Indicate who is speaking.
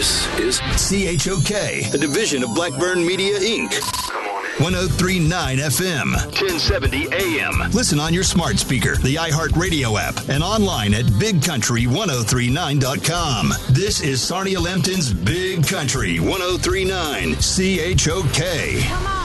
Speaker 1: This is CHOK, a division of Blackburn Media, Inc. 103.9 FM, 1070 AM. Listen on your smart speaker, the iHeartRadio app, and online at bigcountry1039.com. This is Sarnia Lambton's Big Country 103.9 CHOK.
Speaker 2: Come on.